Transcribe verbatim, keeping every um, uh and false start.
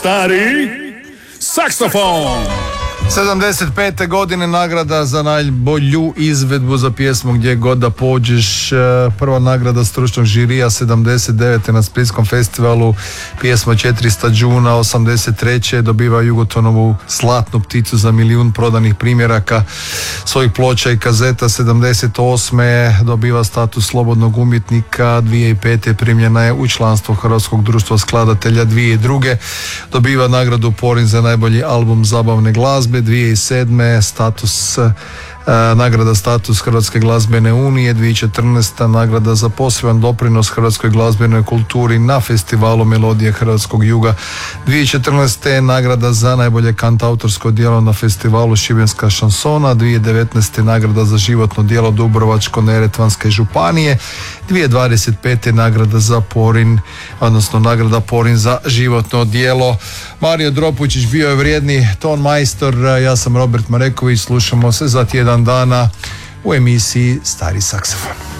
Stari saksofon. sedamdeset pete godine nagrada za najbolju izvedbu za pjesmu Gdje god da pođeš. Prva nagrada stručnog žirija sedamdeset devete na Splitskom festivalu, pjesma četiristo džuna. Osamdeset treće dobiva Jugotonovu Zlatnu pticu za milijun prodanih primjeraka svojih ploča i kazeta. sedamdeset osme dobiva status slobodnog umjetnika. dvije tisuće pete primljena je u članstvo Hrvatskog društva skladatelja. dvije tisuće druge dobiva nagradu Porin za najbolji album zabavne glazbe. dvije tisuće sedme status Uh, nagrada status Hrvatske glazbene unije. dvije tisuće četrnaeste nagrada za poseban doprinos hrvatskoj glazbenoj kulturi na festivalu Melodije Hrvatskog juga. dvije tisuće četrnaeste nagrada za najbolje kantautorsko djelo na festivalu Šibenska šansona. dvije tisuće devetnaeste nagrada za životno djelo Dubrovačko-neretvanske županije. dvije tisuće dvadeset pete nagrada za Porin, odnosno nagrada Porin za životno djelo. Mario Dropučić bio je vrijedni ton majstor, ja sam Robert Mareković, slušamo se za tjedan dana u emisiji Stari saksofon.